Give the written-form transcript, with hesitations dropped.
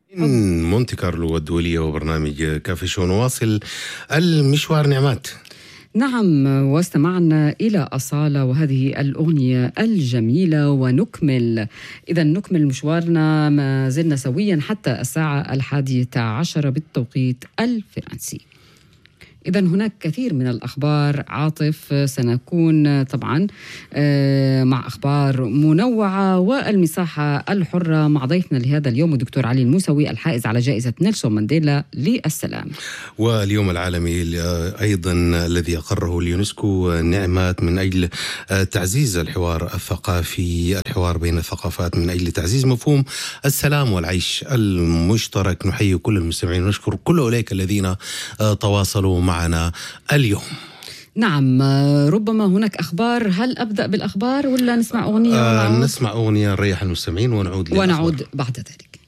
من مونتي كارلو الدولية وبرنامج كافي شو نواصل المشوار نعمات. نعم، واستمعنا إلى أصالة وهذه الأغنية الجميلة، ونكمل مشوارنا، ما زلنا سويا حتى الساعة 11 بالتوقيت الفرنسي. إذن هناك كثير من الأخبار عاطف، سنكون طبعا مع أخبار منوعة والمساحة الحرة مع ضيفنا لهذا اليوم الدكتور علي الموسوي الحائز على جائزة نيلسون مانديلا للسلام. واليوم العالمي أيضا الذي أقره اليونسكو نعمات من أجل تعزيز الحوار الثقافي، الحوار بين الثقافات من أجل تعزيز مفهوم السلام والعيش المشترك. نحيي كل المستمعين ونشكر كل أولئك الذين تواصلوا معنا اليوم. نعم، ربما هناك أخبار. هل أبدأ بالأخبار ولا نسمع أغنية؟ نسمع أغنية نريح المستمعين ونعود بعد ذلك.